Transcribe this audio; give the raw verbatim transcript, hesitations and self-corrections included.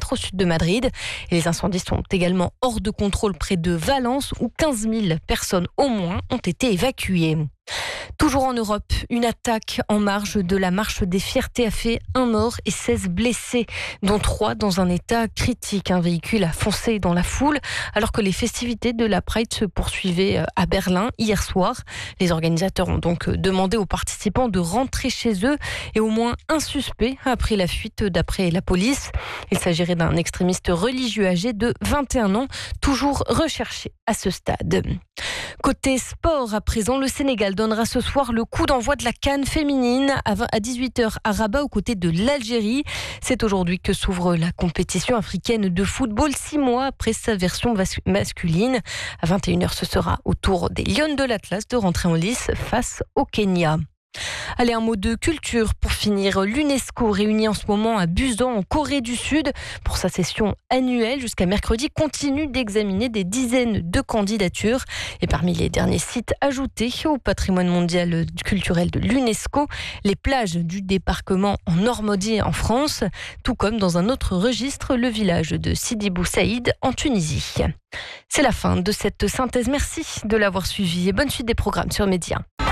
au sud de Madrid. Et les incendies sont également hors de contrôle près de Valence où quinze mille personnes au moins ont été évacuées. Toujours en Europe, une attaque en marge de la marche des fiertés a fait un mort et seize blessés, dont trois dans un état critique. Un véhicule a foncé dans la foule alors que les festivités de la Pride se poursuivaient à Berlin hier soir. Les organisateurs ont donc demandé aux participants de rentrer chez eux et au moins un suspect a pris la fuite d'après la police. Il s'agirait d'un extrémiste religieux âgé de vingt et un ans, toujours recherché à ce stade. Côté sport, à présent, le Sénégal donnera ce soir le coup d'envoi de la CAN féminine à dix-huit heures à Rabat aux côtés de l'Algérie. C'est aujourd'hui que s'ouvre la compétition africaine de football, six mois après sa version masculine. À vingt et une heures, ce sera au tour des Lions de l'Atlas de rentrer en lice face au Kenya. Allez, un mot de culture pour finir. L'UNESCO, réunie en ce moment à Busan, en Corée du Sud, pour sa session annuelle jusqu'à mercredi, continue d'examiner des dizaines de candidatures. Et parmi les derniers sites ajoutés au patrimoine mondial culturel de l'UNESCO, les plages du débarquement en Normandie en France, tout comme dans un autre registre, le village de Sidi Bou Saïd en Tunisie. C'est la fin de cette synthèse. Merci de l'avoir suivi et bonne suite des programmes sur Média.